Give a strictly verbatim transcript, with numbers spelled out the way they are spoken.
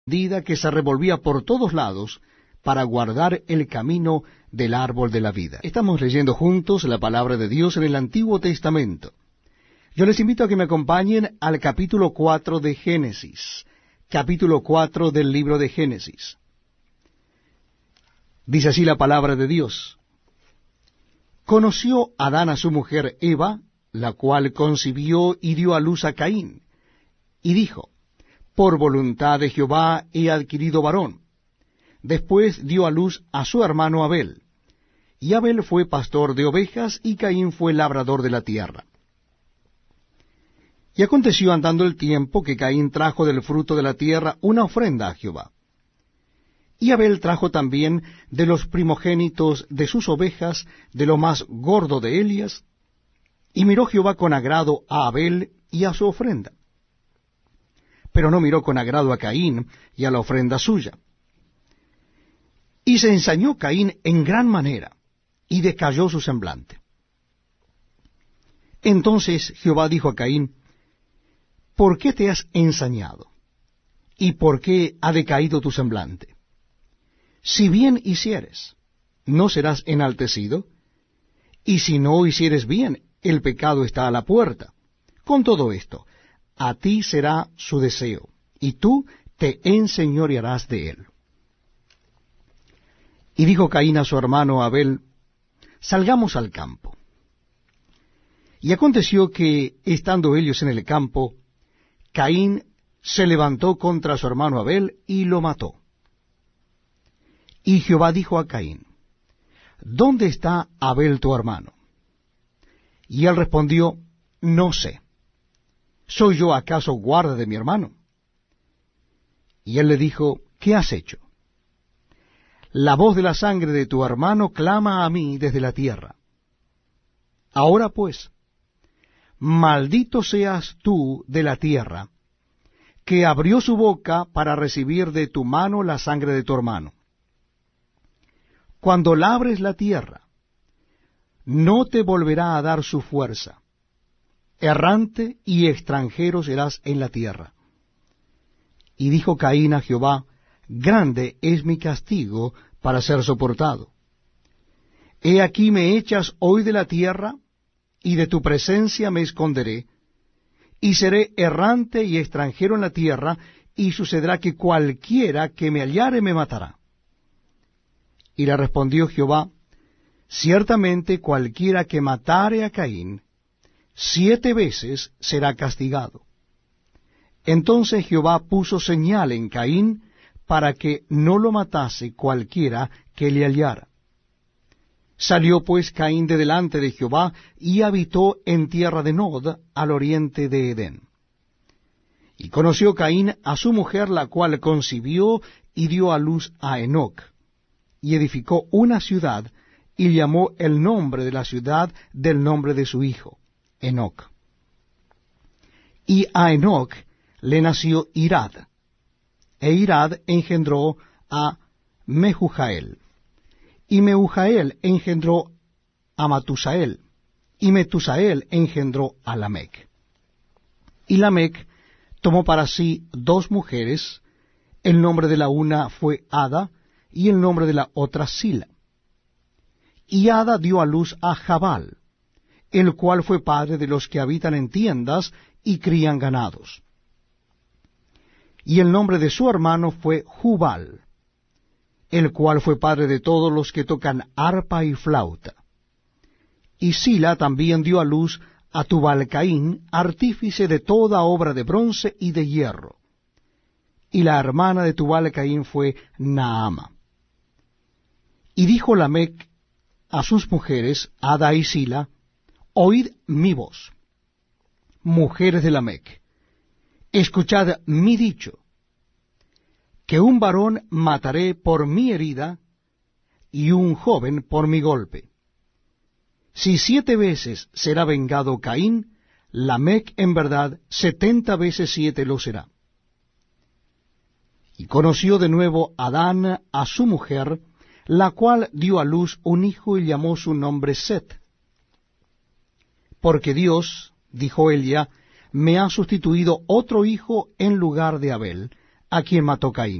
que se revolvía por todos lados para guardar el camino del árbol de la vida. Estamos leyendo juntos la palabra de Dios en el Antiguo Testamento. Yo les invito a que me acompañen al capítulo cuatro de Génesis, capítulo cuatro del libro de Génesis. Dice así la palabra de Dios. Conoció Adán a su mujer Eva, la cual concibió y dio a luz a Caín, y dijo, por voluntad de Jehová he adquirido varón. Después dio a luz a su hermano Abel. Y Abel fue pastor de ovejas, y Caín fue labrador de la tierra. Y aconteció andando el tiempo que Caín trajo del fruto de la tierra una ofrenda a Jehová. Y Abel trajo también de los primogénitos de sus ovejas, de lo más gordo de ellas, y miró Jehová con agrado a Abel y a su ofrenda. Pero no miró con agrado a Caín y a la ofrenda suya. Y se ensañó Caín en gran manera, y decayó su semblante. Entonces Jehová dijo a Caín, ¿por qué te has ensañado? ¿Y por qué ha decaído tu semblante? Si bien hicieres, ¿no serás enaltecido? Y si no hicieres bien, el pecado está a la puerta. Con todo esto, a ti será su deseo, y tú te enseñorearás de él. Y dijo Caín a su hermano Abel, salgamos al campo. Y aconteció que, estando ellos en el campo, Caín se levantó contra su hermano Abel y lo mató. Y Jehová dijo a Caín, ¿dónde está Abel tu hermano? Y él respondió, no sé. ¿Soy yo acaso guarda de mi hermano? Y él le dijo, ¿qué has hecho? La voz de la sangre de tu hermano clama a mí desde la tierra. Ahora pues, maldito seas tú de la tierra, que abrió su boca para recibir de tu mano la sangre de tu hermano. Cuando labres la tierra, no te volverá a dar su fuerza. Errante y extranjero serás en la tierra. Y dijo Caín a Jehová, grande es mi castigo para ser soportado. He aquí me echas hoy de la tierra, y de tu presencia me esconderé, y seré errante y extranjero en la tierra, y sucederá que cualquiera que me hallare me matará. Y le respondió Jehová, ciertamente cualquiera que matare a Caín, siete veces será castigado. Entonces Jehová puso señal en Caín, para que no lo matase cualquiera que le hallara. Salió pues Caín de delante de Jehová, y habitó en tierra de Nod, al oriente de Edén. Y conoció Caín a su mujer, la cual concibió y dio a luz a Enoc, y edificó una ciudad, y llamó el nombre de la ciudad del nombre de su hijo, Enoc. Y a Enoc le nació Irad, e Irad engendró a Mehujael, y Mehujael engendró a Matusael, y Metusael engendró a Lamec. Y Lamec tomó para sí dos mujeres, el nombre de la una fue Ada, y el nombre de la otra Sila. Y Ada dio a luz a Jabal, el cual fue padre de los que habitan en tiendas y crían ganados. Y el nombre de su hermano fue Jubal, el cual fue padre de todos los que tocan arpa y flauta. Y Sila también dio a luz a Tubal-Caín, artífice de toda obra de bronce y de hierro. Y la hermana de Tubal-Caín fue Naama. Y dijo Lamec a sus mujeres, Ada y Sila, oíd mi voz, mujeres de Lamec, escuchad mi dicho, que un varón mataré por mi herida, y un joven por mi golpe. Si siete veces será vengado Caín, Lamec en verdad setenta veces siete lo será. Y conoció de nuevo Adán a su mujer, la cual dio a luz un hijo y llamó su nombre Set. Porque Dios, dijo ella, me ha sustituido otro hijo en lugar de Abel, a quien mató Caín.